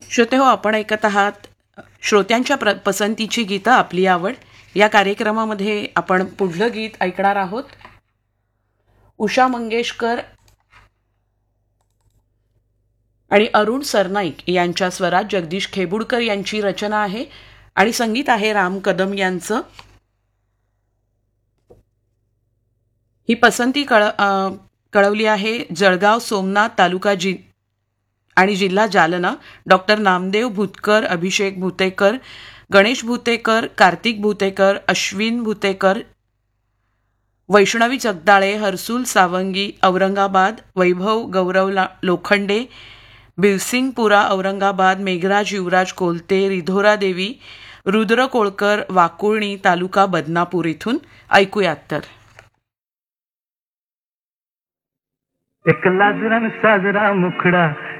श्रोतेहो, आपण ऐकत आहात श्रोत्यांच्या पसंतीची गीतं आपली आवड या कार्यक्रमामध्ये. आपण पुढलं गीत ऐकणार आहोत. उषा मंगेशकर आणि अरुण सरनाईक यांच्या स्वरात जगदीश खेबुडकर यांची रचना आहे आणि संगीत आहे राम कदम यांचं. ही पसंती कळवली आहे जळगाव सोमनाथ तालुका आणि जिल्हा जालना. डॉक्टर नामदेव भूतकर, अभिषेक भूतेकर, गणेश भूतेकर, कार्तिक भूतेकर, अश्विन भूतेकर, वैष्णवी जगदाळे, हर्सुल सावंगी औरंगाबाद, वैभव गौरव लोखंडे बिलसिंगपुरा औरंगाबाद, मेघराज युवराज कोलते, रिधोरा देवी, रुद्र कोळकर वाकुळणी तालुका बदनापूर इथून. ऐकूयात तर. एक लाजरा साजरा मुखडा